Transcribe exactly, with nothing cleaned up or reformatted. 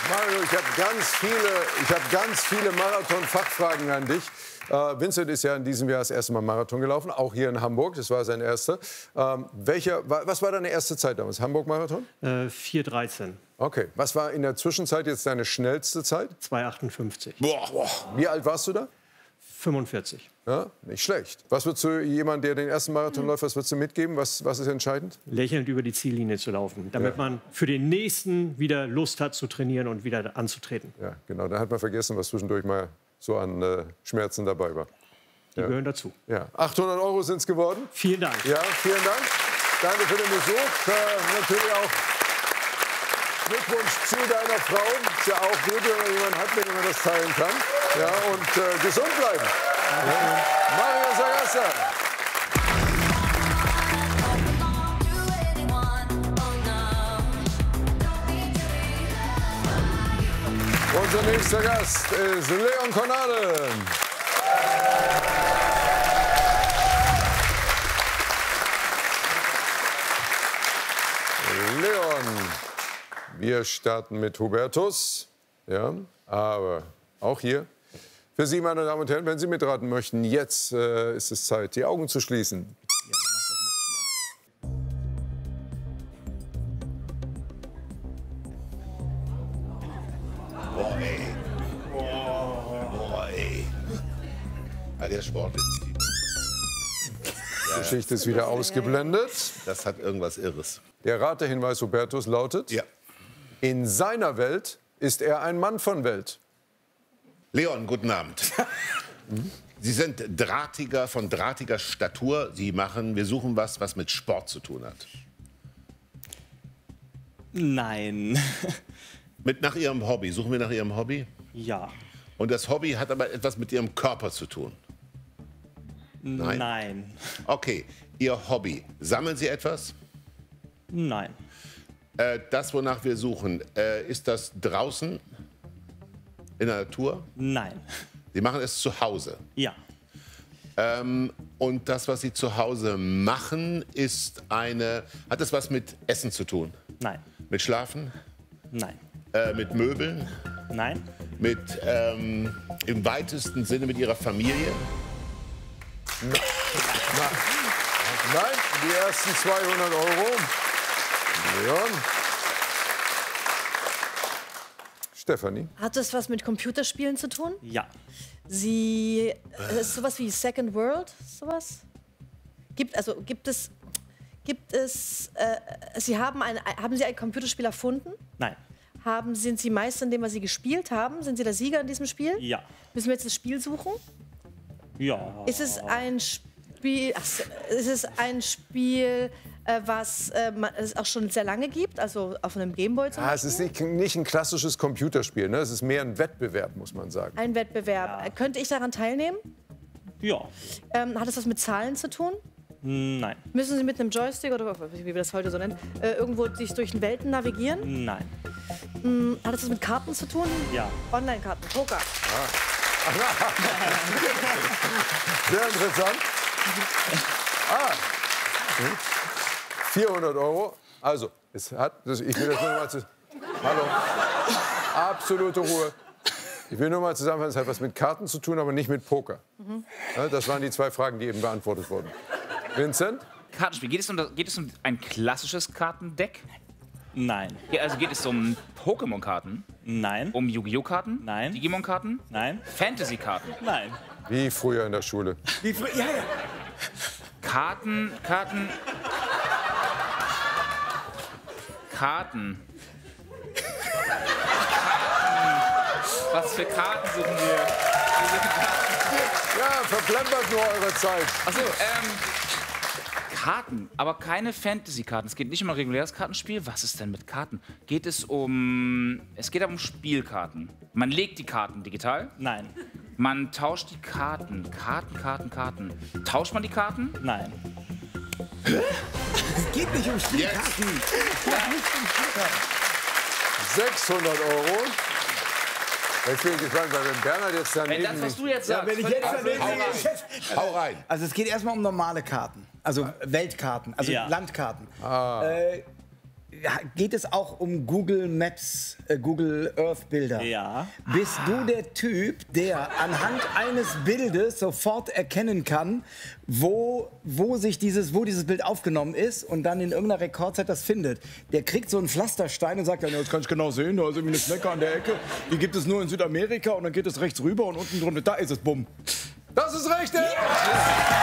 Mario, ich habe ganz viele, ich habe ganz viele Marathon-Fachfragen an dich. Äh, Vincent ist ja in diesem Jahr das erste Mal Marathon gelaufen, auch hier in Hamburg. Das war sein erster. Ähm, welcher, was war deine erste Zeit damals? Hamburg-Marathon? Äh, vier dreizehn. Okay. Was war in der Zwischenzeit jetzt deine schnellste Zeit? zwei achtundfünfzig. Boah, boah. Wie alt warst du da? fünfundvierzig. Ja, nicht schlecht. Was würdest du jemand, der den ersten Marathon läuft, was würdest du mitgeben? Was, was ist entscheidend? Lächelnd über die Ziellinie zu laufen, damit ja. man für den nächsten wieder Lust hat zu trainieren und wieder anzutreten. Ja, genau. Da hat man vergessen, was zwischendurch mal so an äh, Schmerzen dabei war. Die ja. gehören dazu. Ja. achthundert Euro sind es geworden. Vielen Dank. Ja, vielen Dank. Danke für den Besuch. Äh, natürlich auch Glückwunsch zu deiner Frau. Ist ja auch gut, wenn man jemanden hat, mit dem man das teilen kann. Ja, und äh, gesund bleiben. Ja. Mario Sagasta. Unser nächster Gast ist Leon Cornadel. Leon, wir starten mit Hubertus. Ja, aber auch hier. Für Sie, meine Damen und Herren, wenn Sie mitraten möchten, jetzt äh, ist es Zeit, die Augen zu schließen. Boah, ey. Boah, ey. Ja, der Sport ist... Die Geschichte ist wieder ausgeblendet. Das hat irgendwas Irres. Der Ratehinweis Hubertus lautet: Ja. In seiner Welt ist er ein Mann von Welt. Leon, guten Abend. Sie sind Drahtiger von drahtiger Statur. Sie machen, wir suchen was, was mit Sport zu tun hat. Nein. Mit nach Ihrem Hobby. Suchen wir nach Ihrem Hobby? Ja. Und das Hobby hat aber etwas mit Ihrem Körper zu tun. Nein. Nein. Okay, Ihr Hobby. Sammeln Sie etwas? Nein. Äh, das, wonach wir suchen, äh, ist das draußen in der Natur? Nein. Sie machen es zu Hause. Ja. Ähm, und das, was Sie zu Hause machen, ist eine. Hat das was mit Essen zu tun? Nein. Mit Schlafen? Nein. Äh, mit Möbeln? Nein. Mit ähm, im weitesten Sinne mit Ihrer Familie? Nein. Nein, die ersten zweihundert Euro. Leon. Stefanie. Hat das was mit Computerspielen zu tun? Ja. Sie äh, ist sowas wie Second World, sowas? Gibt also gibt es gibt es äh, Sie haben ein haben Sie ein Computerspiel erfunden? Nein. Haben sind Sie Meister in dem, was Sie gespielt haben? Sind Sie der Sieger in diesem Spiel? Ja. Müssen wir jetzt das Spiel suchen? Ja. Ist es ein Spiel? Ach, so, ist es ein Spiel, äh, was äh, man- es auch schon sehr lange gibt? Also auf einem Gameboy zum Ah, es Beispiel? ist nicht, nicht ein klassisches Computerspiel, ne? Es ist mehr ein Wettbewerb, muss man sagen. Ein Wettbewerb. Äh, Könnte ich daran teilnehmen? Ja. Ähm, hat es was mit Zahlen zu tun? Nein. Müssen Sie mit einem Joystick oder wie wir das heute so nennen, äh, irgendwo sich durch den Welten navigieren? Nein. Hm, hat es was mit Karten zu tun? Ja. Online-Karten, Poker. Sehr interessant. Ah. vierhundert Euro. Also, es hat, das, ich will das nur mal zu, hallo. Absolute Ruhe. Ich will nur mal zusammenfassen, es hat was mit Karten zu tun, aber nicht mit Poker. Ja, das waren die zwei Fragen, die eben beantwortet wurden. Vincent? Kartenspiel. Geht es um, das- geht es um ein klassisches Kartendeck? Nein. Ja, also geht es um Pokémon-Karten? Nein. Um Yu-Gi-Oh! Karten? Nein. Digimon-Karten? Nein. Fantasy-Karten? Nein. Wie früher in der Schule. Wie früher? Ja, ja. Karten, Karten... Karten. Karten. Was für Karten suchen wir? Ja, verplempert nur eure Zeit. Achso, ähm... Karten, aber keine Fantasy-Karten. Es geht nicht um ein reguläres Kartenspiel. Was ist denn mit Karten? Geht es um... Es geht aber um Spielkarten. Man legt die Karten digital. Nein. Man tauscht die Karten. Karten, Karten, Karten. Tauscht man die Karten? Nein. Es geht nicht um Spielkarten. sechshundert Euro. Ich bin gespannt, weil wenn Bernhard jetzt Wenn daneben das, was du liegt- jetzt Ja, sagst... wenn ich völlig jetzt absurd. daneben Hau rein. Hau rein. Also es geht erstmal um normale Karten. Also Weltkarten, also Ja. Landkarten. Äh, ja, geht es auch um Google Maps, äh, Google Earth Bilder? Ja. Bist du der Typ, der anhand eines Bildes sofort erkennen kann, wo, wo, sich dieses, wo dieses Bild aufgenommen ist und dann in irgendeiner Rekordzeit das findet? Der kriegt so einen Pflasterstein und sagt dann, ja, das kann ich genau sehen, da ist irgendwie eine Schnecke an der Ecke, die gibt es nur in Südamerika und dann geht es rechts rüber und unten drunter, da ist es, bumm. Das ist richtig!